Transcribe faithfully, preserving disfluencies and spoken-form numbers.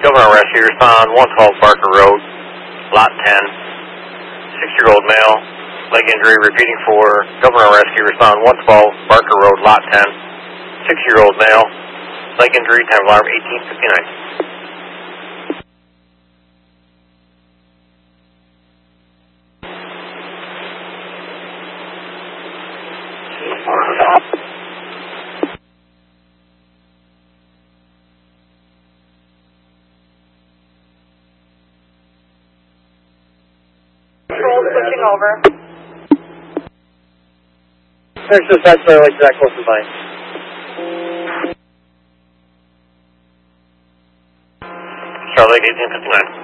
Governor Rescue, respond one twelve Barker Road, Lot ten, six-year-old male, leg injury, repeating for Governor Rescue, respond one twelve Barker Road, Lot ten, six-year-old male, leg injury, time of alarm eighteen fifty-nine. Switching over. Next to side Charlie, Jack, close to mine. Charlie, eighteen fifty-nine.